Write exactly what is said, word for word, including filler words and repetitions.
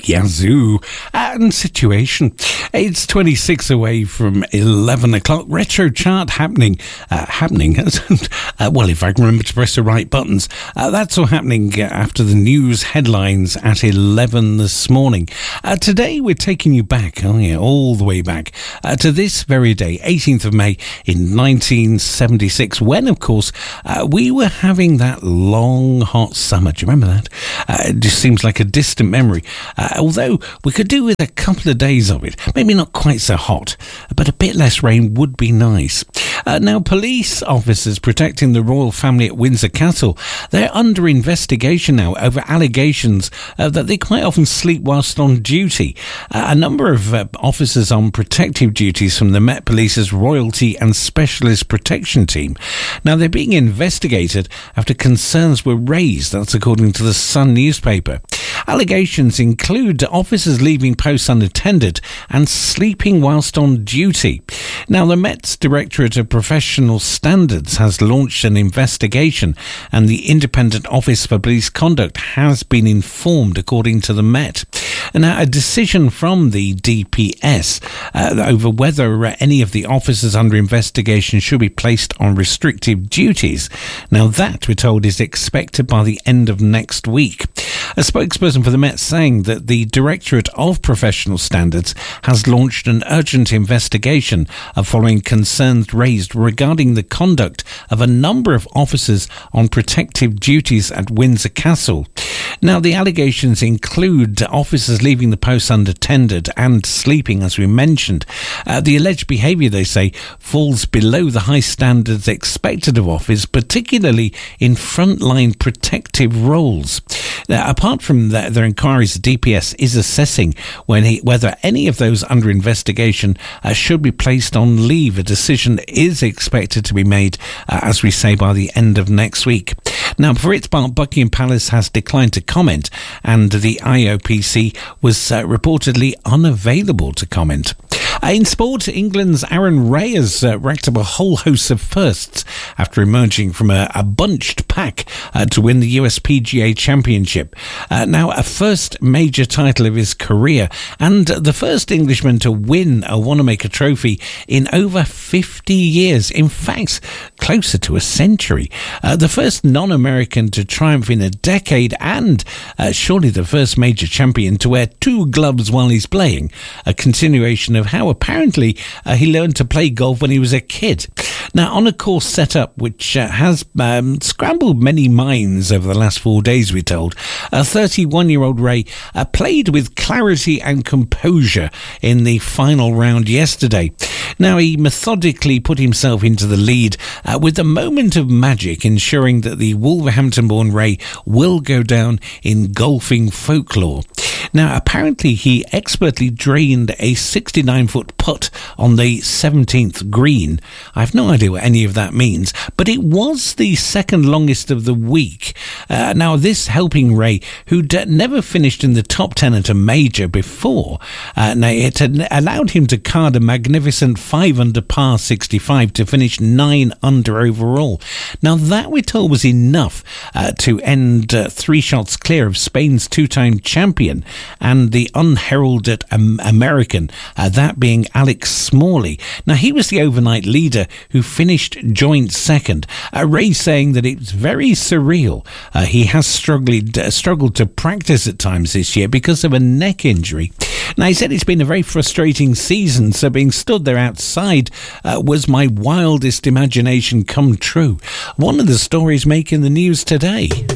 Yazoo and Situation. It's twenty-six away from eleven o'clock. Retro chart happening. Uh, happening. uh, well, if I can remember to press the right buttons. Uh, that's all happening after the news headlines at eleven this morning. Uh, today we're taking you back, oh yeah, all the way back uh, to this very day, eighteenth of May in nineteen seventy-six, when, of course, uh, we were having that long, hot summer. Do you remember that? Uh, it just seems like a distant memory. Uh, although we could do with a couple of days of it. Maybe not quite so hot, but a bit less rain would be nice. Uh, now, police officers protecting the royal family at Windsor Castle, they're under investigation now over allegations uh, that they quite often sleep whilst on duty. Uh, a number of uh, officers on protective duties from the Met Police's Royalty and Specialist Protection Team. Now, they're being investigated after concerns were raised. That's according to the Sun newspaper. Allegations include officers leaving posts unattended and sleeping whilst on duty. Now, the Met's Directorate of Professional Standards has launched an investigation, and the Independent Office for Police Conduct has been informed, according to the Met. Now, a decision from the D P S uh, over whether uh, any of the officers under investigation should be placed on restrictive duties. Now, that, we're told, is expected by the end of next week. A spokesperson for the Met saying that the Directorate of Professional Standards has launched an urgent investigation following concerns raised regarding the conduct of a number of officers on protective duties at Windsor Castle. Now, the allegations include officers leaving the post unattended and sleeping, as we mentioned. Uh, the alleged behaviour, they say, falls below the high standards expected of officers, particularly in frontline protective roles. Now, apart from that, their inquiries, the D P S is assessing when he, whether any of those under investigation uh, should be placed on leave. A decision is expected to be made, uh, as we say, by the end of next week. Now, for its part, Buckingham Palace has declined to comment, and the I O P C was uh, reportedly unavailable to comment. Uh, in sport, England's Aaron Ray has uh, racked up a whole host of firsts after emerging from a, a bunched pack uh, to win the U S P G A Championship. Uh, now, a first major title of his career, and the first Englishman to win a Wanamaker Trophy in over fifty years. In fact, closer to a century. Uh, the first non-American to triumph in a decade, and uh, surely the first major champion to wear two gloves while he's playing. A continuation of how apparently uh, he learned to play golf when he was a kid. Now, on a course set up which uh, has um, scrambled many minds over the last four days, we're told, a thirty-one-year-old Ray uh, played with clarity and composure in the final round yesterday. Now, he methodically put himself into the lead uh, with a moment of magic, ensuring that the Wolverhampton-born Ray will go down in golfing folklore. Now, apparently he expertly drained a sixty-nine-foot putt on the seventeenth green. I have no idea what any of that means, but it was the second longest of the week. Uh, now, this helping Ray, who'd uh, never finished in the top ten at a major before, uh, now it had allowed him to card a magnificent five under par sixty-five to finish nine under overall. Now, that, we're told, was enough uh, to end uh, three shots clear of Spain's two-time champion and the unheralded um, American, uh, that being Alex Smalley. Now, he was the overnight leader who finished joint second. Uh, Ray saying that it's very surreal. Uh, he has struggled, uh, struggled to practice at times this year because of a neck injury. Now, he said it's been a very frustrating season, so being stood there outside uh, was my wildest imagination come true. One of the stories making the news today.